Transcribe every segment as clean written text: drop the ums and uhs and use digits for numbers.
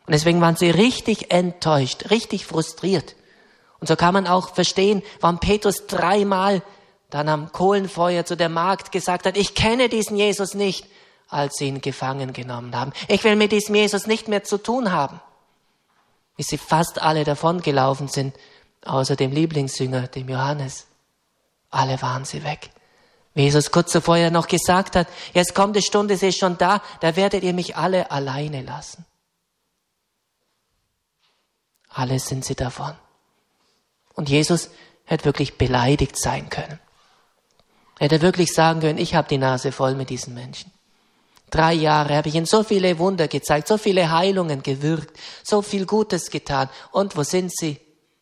Und deswegen waren sie richtig enttäuscht, richtig frustriert. Und so kann man auch verstehen, warum Petrus 3-mal dann am Kohlenfeuer zu der Magd gesagt hat, ich kenne diesen Jesus nicht, als sie ihn gefangen genommen haben. Ich will mit diesem Jesus nicht mehr zu tun haben. Bis sie fast alle davongelaufen sind, außer dem Lieblingsjünger, dem Johannes. Alle waren sie weg. Wie Jesus kurz zuvor ja noch gesagt hat, jetzt kommt die Stunde, sie ist schon da werdet ihr mich alle alleine lassen. Alle sind sie davon. Und Jesus hätte wirklich beleidigt sein können. Er hätte wirklich sagen können, ich habe die Nase voll mit diesen Menschen. 3 Jahre habe ich ihnen so viele Wunder gezeigt, so viele Heilungen gewirkt, so viel Gutes getan. Und wo sind sie?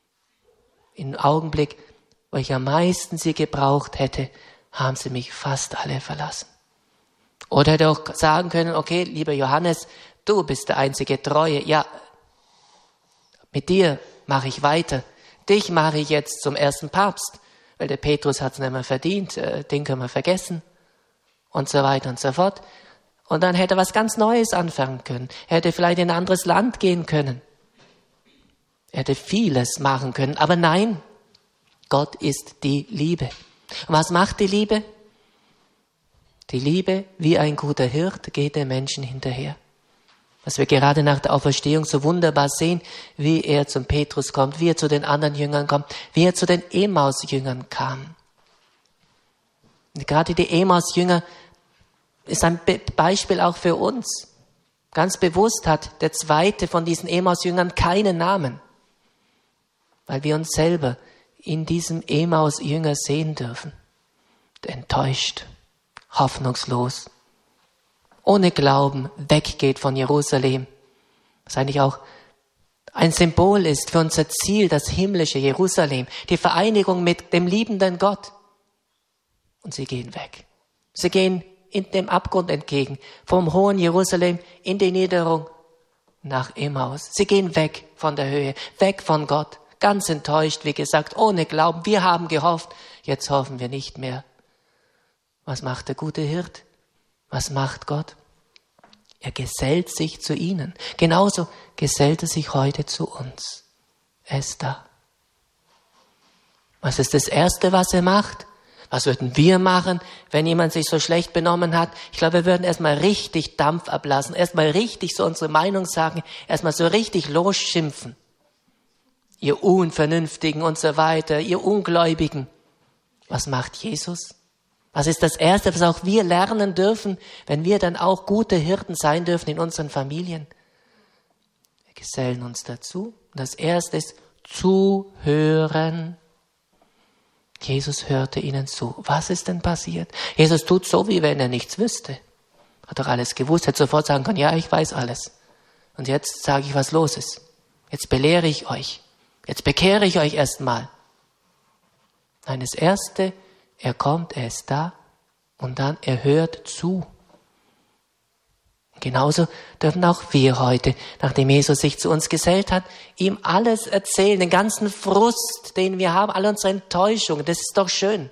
Im Augenblick, wo ich am meisten sie gebraucht hätte, haben sie mich fast alle verlassen. Oder hätte auch sagen können, okay, lieber Johannes, du bist der einzige Treue. Ja, mit dir mache ich weiter. Dich mache ich jetzt zum ersten Papst, weil der Petrus hat es nicht mehr verdient, den können wir vergessen und so weiter und so fort. Und dann hätte er was ganz Neues anfangen können. Er hätte vielleicht in ein anderes Land gehen können. Er hätte vieles machen können, aber nein, Gott ist die Liebe. Und was macht die Liebe? Die Liebe, wie ein guter Hirt, geht den Menschen hinterher. Was wir gerade nach der Auferstehung so wunderbar sehen, wie er zum Petrus kommt, wie er zu den anderen Jüngern kommt, wie er zu den Emmaus-Jüngern kam. Und gerade die Emmaus-Jünger ist ein Beispiel auch für uns. Ganz bewusst hat der zweite von diesen Emmaus-Jüngern keinen Namen, weil wir uns selber in diesem Emmaus-Jünger sehen dürfen. Enttäuscht, hoffnungslos, ohne Glauben weggeht von Jerusalem, was eigentlich auch ein Symbol ist für unser Ziel, das himmlische Jerusalem, die Vereinigung mit dem liebenden Gott. Und sie gehen weg. Sie gehen in dem Abgrund entgegen, vom hohen Jerusalem in die Niederung nach Emmaus. Sie gehen weg von der Höhe, weg von Gott, ganz enttäuscht, wie gesagt, ohne Glauben. Wir haben gehofft, jetzt hoffen wir nicht mehr. Was macht der gute Hirt? Was macht Gott? Er gesellt sich zu ihnen. Genauso gesellt er sich heute zu uns. Er ist da. Was ist das Erste, was er macht? Was würden wir machen, wenn jemand sich so schlecht benommen hat? Ich glaube, wir würden erstmal richtig Dampf ablassen, erstmal richtig so unsere Meinung sagen, erstmal so richtig losschimpfen. Ihr Unvernünftigen und so weiter, ihr Ungläubigen. Was macht Jesus? Was ist das Erste, was auch wir lernen dürfen, wenn wir dann auch gute Hirten sein dürfen in unseren Familien? Wir gesellen uns dazu. Das Erste ist zuhören. Jesus hörte ihnen zu. Was ist denn passiert? Jesus tut so, wie wenn er nichts wüsste. Hat doch alles gewusst, hätte sofort sagen können, ja, ich weiß alles. Und jetzt sage ich, was los ist. Jetzt belehre ich euch. Jetzt bekehre ich euch erstmal. Nein, das Erste, er kommt, er ist da und dann er hört zu. Genauso dürfen auch wir heute, nachdem Jesus sich zu uns gesellt hat, ihm alles erzählen, den ganzen Frust, den wir haben, all unsere Enttäuschungen. Das ist doch schön.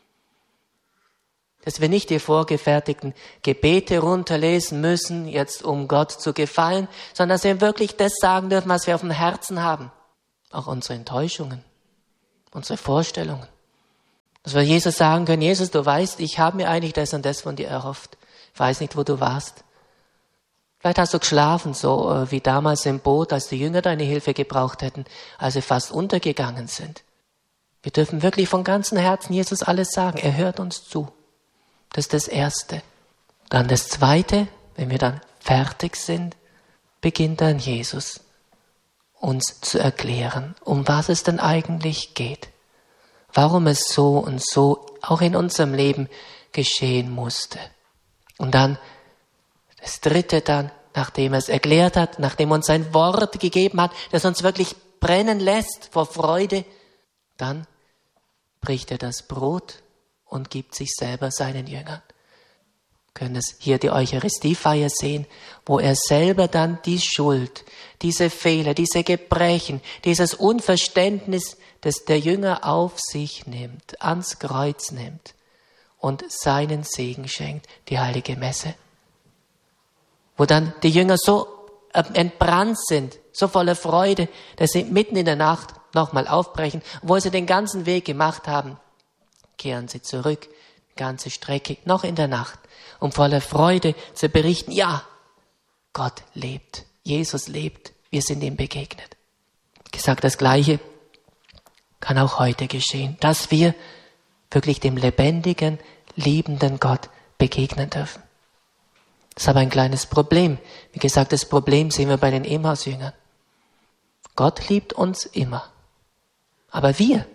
Dass wir nicht die vorgefertigten Gebete runterlesen müssen, jetzt um Gott zu gefallen, sondern dass wir wirklich das sagen dürfen, was wir auf dem Herzen haben. Auch unsere Enttäuschungen, unsere Vorstellungen. Dass wir Jesus sagen können, Jesus, du weißt, ich habe mir eigentlich das und das von dir erhofft. Ich weiß nicht, wo du warst. Vielleicht hast du geschlafen, so wie damals im Boot, als die Jünger deine Hilfe gebraucht hätten, als sie fast untergegangen sind. Wir dürfen wirklich von ganzem Herzen Jesus alles sagen. Er hört uns zu. Das ist das Erste. Dann das Zweite, wenn wir dann fertig sind, beginnt dann Jesus uns zu erklären, um was es denn eigentlich geht. Warum es so und so auch in unserem Leben geschehen musste. Und dann das Dritte dann, nachdem er es erklärt hat, nachdem er uns sein Wort gegeben hat, das uns wirklich brennen lässt vor Freude, dann bricht er das Brot und gibt sich selber seinen Jüngern. Wir können es hier die Eucharistiefeier sehen, wo er selber dann die Schuld, diese Fehler, diese Gebrechen, dieses Unverständnis, das der Jünger auf sich nimmt, ans Kreuz nimmt und seinen Segen schenkt, die heilige Messe. Wo dann die Jünger so entbrannt sind, so voller Freude, dass sie mitten in der Nacht nochmal aufbrechen. Obwohl sie den ganzen Weg gemacht haben, kehren sie zurück, ganze Strecke, noch in der Nacht, um voller Freude zu berichten, ja, Gott lebt, Jesus lebt, wir sind ihm begegnet. Gesagt, das Gleiche kann auch heute geschehen, dass wir wirklich dem lebendigen, liebenden Gott begegnen dürfen. Das ist aber ein kleines Problem. Wie gesagt, das Problem sehen wir bei den Emmaus-Jüngern. Gott liebt uns immer. Aber wir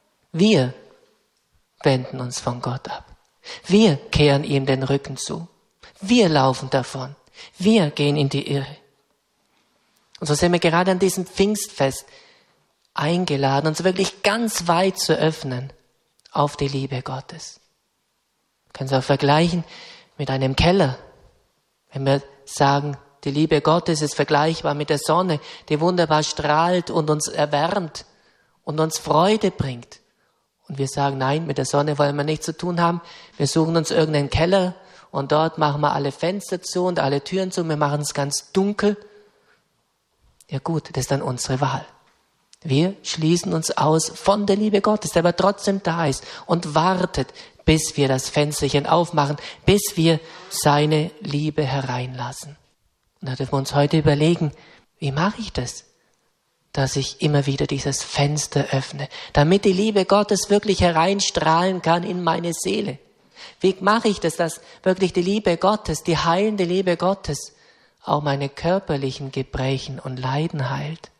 wenden uns von Gott ab. Wir kehren ihm den Rücken zu. Wir laufen davon. Wir gehen in die Irre. Und so sind wir gerade an diesem Pfingstfest eingeladen, uns wirklich ganz weit zu öffnen auf die Liebe Gottes. Können Sie auch vergleichen mit einem Keller. Wenn wir sagen, die Liebe Gottes ist vergleichbar mit der Sonne, die wunderbar strahlt und uns erwärmt und uns Freude bringt. Und wir sagen, nein, mit der Sonne wollen wir nichts zu tun haben. Wir suchen uns irgendeinen Keller und dort machen wir alle Fenster zu und alle Türen zu. Wir machen es ganz dunkel. Ja gut, das ist dann unsere Wahl. Wir schließen uns aus von der Liebe Gottes, der aber trotzdem da ist und wartet, bis wir das Fensterchen aufmachen, bis wir seine Liebe hereinlassen. Und da dürfen wir uns heute überlegen, wie mache ich das, dass ich immer wieder dieses Fenster öffne, damit die Liebe Gottes wirklich hereinstrahlen kann in meine Seele. Wie mache ich das, dass wirklich die Liebe Gottes, die heilende Liebe Gottes, auch meine körperlichen Gebrechen und Leiden heilt?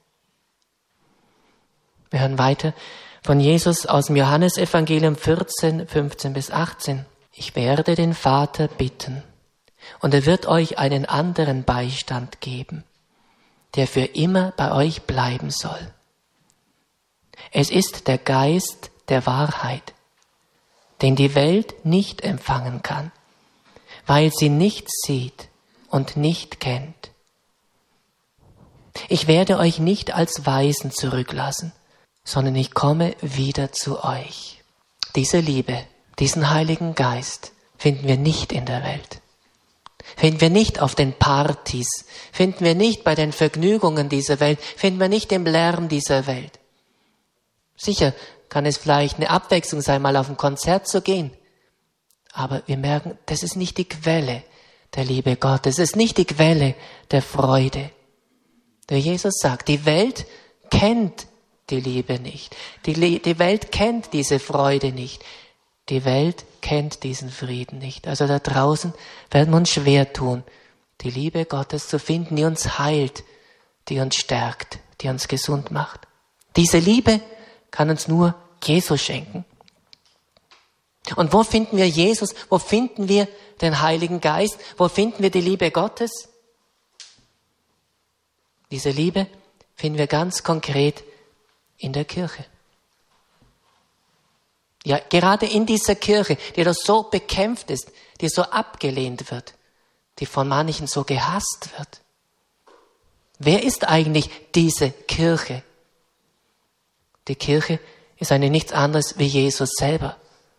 Wir hören weiter von Jesus aus dem Johannesevangelium 14, 15 bis 18. Ich werde den Vater bitten, und er wird euch einen anderen Beistand geben, der für immer bei euch bleiben soll. Es ist der Geist der Wahrheit, den die Welt nicht empfangen kann, weil sie nicht sieht und nicht kennt. Ich werde euch nicht als Waisen zurücklassen, sondern ich komme wieder zu euch. Diese Liebe, diesen Heiligen Geist finden wir nicht in der Welt. Finden wir nicht auf den Partys, finden wir nicht bei den Vergnügungen dieser Welt, finden wir nicht im Lärm dieser Welt. Sicher kann es vielleicht eine Abwechslung sein, mal auf ein Konzert zu gehen. Aber wir merken, das ist nicht die Quelle der Liebe Gottes, das ist nicht die Quelle der Freude. Der Jesus sagt, die Welt kennt die Liebe nicht. Die Welt kennt diese Freude nicht. Die Welt kennt diesen Frieden nicht. Also da draußen werden wir uns schwer tun, die Liebe Gottes zu finden, die uns heilt, die uns stärkt, die uns gesund macht. Diese Liebe kann uns nur Jesus schenken. Und wo finden wir Jesus? Wo finden wir den Heiligen Geist? Wo finden wir die Liebe Gottes? Diese Liebe finden wir ganz konkret in der Kirche. Ja, gerade in dieser Kirche, die doch so bekämpft ist, die so abgelehnt wird, die von manchen so gehasst wird. Wer ist eigentlich diese Kirche? Die Kirche ist eigentlich nichts anderes wie Jesus selber.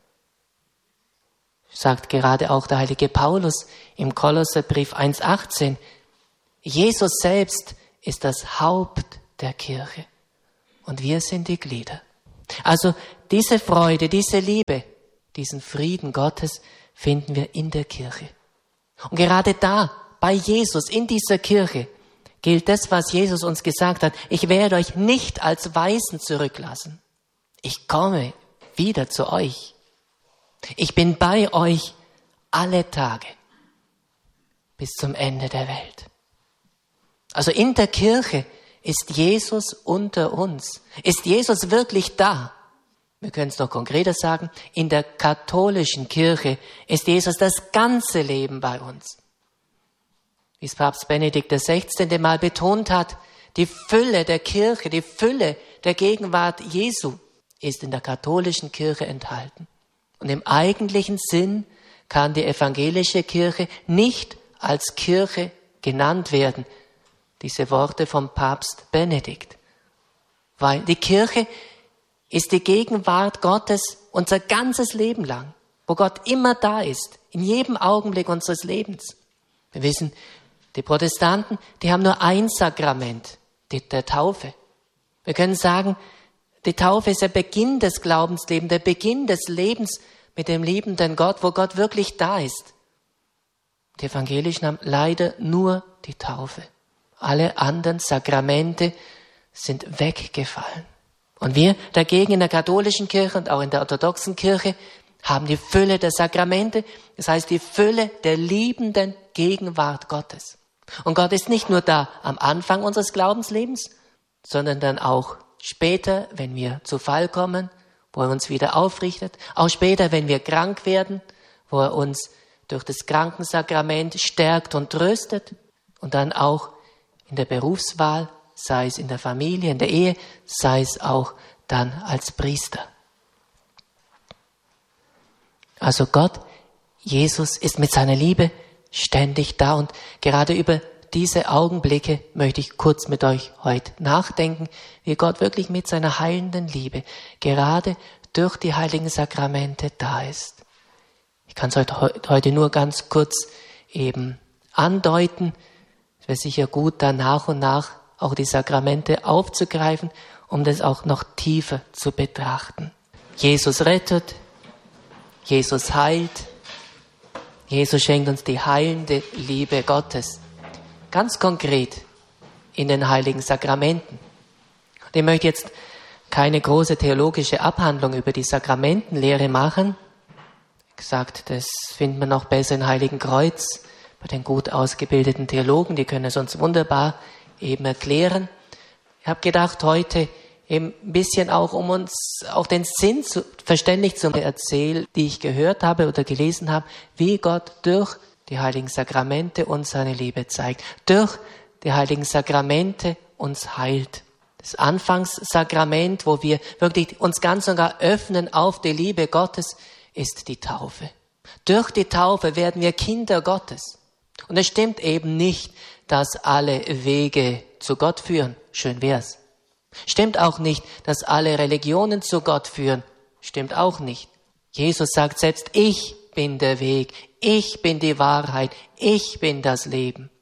Sagt gerade auch der heilige Paulus im Kolosserbrief 1,18, Jesus selbst ist das Haupt der Kirche. Und wir sind die Glieder. Also diese Freude, diese Liebe, diesen Frieden Gottes finden wir in der Kirche. Und gerade da, bei Jesus, in dieser Kirche, gilt das, was Jesus uns gesagt hat. Ich werde euch nicht als Waisen zurücklassen. Ich komme wieder zu euch. Ich bin bei euch alle Tage bis zum Ende der Welt. Also in der Kirche ist Jesus unter uns? Ist Jesus wirklich da? Wir können es noch konkreter sagen, in der katholischen Kirche ist Jesus das ganze Leben bei uns. Wie es Papst Benedikt XVI. Mal betont hat, die Fülle der Kirche, die Fülle der Gegenwart Jesu ist in der katholischen Kirche enthalten. Und im eigentlichen Sinn kann die evangelische Kirche nicht als Kirche genannt werden. Diese Worte vom Papst Benedikt. Weil die Kirche ist die Gegenwart Gottes unser ganzes Leben lang, wo Gott immer da ist, in jedem Augenblick unseres Lebens. Wir wissen, Die Protestanten, die haben nur ein Sakrament, der Taufe. Wir können sagen, die Taufe ist der Beginn des Glaubenslebens, der Beginn des Lebens mit dem liebenden Gott, wo Gott wirklich da ist. Die Evangelischen haben leider nur die Taufe. Alle anderen Sakramente sind weggefallen. Und wir dagegen in der katholischen Kirche und auch in der orthodoxen Kirche haben die Fülle der Sakramente, das heißt die Fülle der liebenden Gegenwart Gottes. Und Gott ist nicht nur da am Anfang unseres Glaubenslebens, sondern dann auch später, wenn wir zu Fall kommen, wo er uns wieder aufrichtet, auch später, wenn wir krank werden, wo er uns durch das Krankensakrament stärkt und tröstet, und dann auch in der Berufswahl, sei es in der Familie, in der Ehe, sei es auch dann als Priester. Also Gott, Jesus ist mit seiner Liebe ständig da, und gerade über diese Augenblicke möchte ich kurz mit euch heute nachdenken, wie Gott wirklich mit seiner heilenden Liebe gerade durch die heiligen Sakramente da ist. Ich kann es heute nur ganz kurz eben andeuten. Es wäre sicher gut, dann nach und nach auch die Sakramente aufzugreifen, um das auch noch tiefer zu betrachten. Jesus rettet, Jesus heilt, Jesus schenkt uns die heilende Liebe Gottes. Ganz konkret in den heiligen Sakramenten. Und ich möchte jetzt keine große theologische Abhandlung über die Sakramentenlehre machen. Wie gesagt, das findet man noch besser in Heiligen Kreuz, bei den gut ausgebildeten Theologen, die können es uns wunderbar eben erklären. Ich habe gedacht, heute eben ein bisschen auch, um uns auch den Sinn verständlich zu erzählen, die ich gehört habe oder gelesen habe, wie Gott durch die heiligen Sakramente uns seine Liebe zeigt, durch die heiligen Sakramente uns heilt. Das Anfangssakrament, wo wir wirklich uns ganz und gar öffnen auf die Liebe Gottes, ist die Taufe. Durch die Taufe werden wir Kinder Gottes. Und es stimmt eben nicht, dass alle Wege zu Gott führen. Schön wär's. Stimmt auch nicht, dass alle Religionen zu Gott führen. Stimmt auch nicht. Jesus sagt selbst, ich bin der Weg, ich bin die Wahrheit, ich bin das Leben.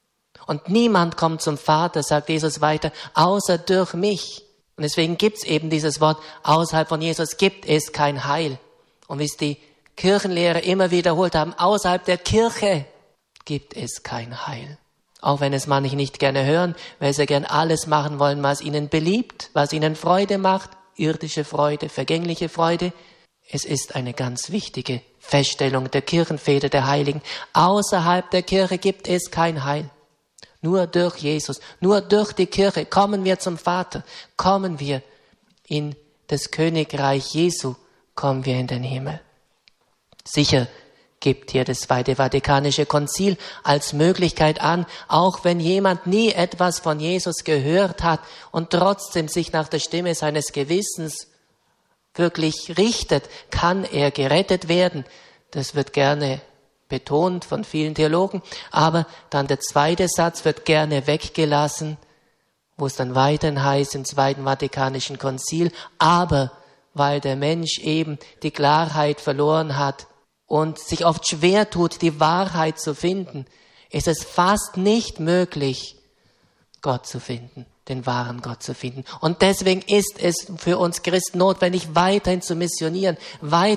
Und niemand kommt zum Vater, sagt Jesus weiter, außer durch mich. Und deswegen gibt's eben dieses Wort, außerhalb von Jesus gibt es kein Heil. Und wie es die Kirchenlehrer immer wiederholt haben, außerhalb der Kirche gibt es kein Heil. Auch wenn es manche nicht gerne hören, weil sie gern alles machen wollen, was ihnen beliebt, was ihnen Freude macht, irdische Freude, vergängliche Freude. Es ist eine ganz wichtige Feststellung der Kirchenväter, der Heiligen. Außerhalb der Kirche gibt es kein Heil. Nur durch Jesus, nur durch die Kirche kommen wir zum Vater, kommen wir in das Königreich Jesu, kommen wir in den Himmel. Sicher gibt hier das Zweite Vatikanische Konzil als Möglichkeit an, auch wenn jemand nie etwas von Jesus gehört hat und trotzdem sich nach der Stimme seines Gewissens wirklich richtet, kann er gerettet werden. Das wird gerne betont von vielen Theologen, aber dann der zweite Satz wird gerne weggelassen, wo es dann weiterhin heißt im Zweiten Vatikanischen Konzil, aber weil der Mensch eben die Klarheit verloren hat und sich oft schwer tut, die Wahrheit zu finden, ist es fast nicht möglich, Gott zu finden, den wahren Gott zu finden. Und deswegen ist es für uns Christen notwendig, weiterhin zu missionieren, weiterhin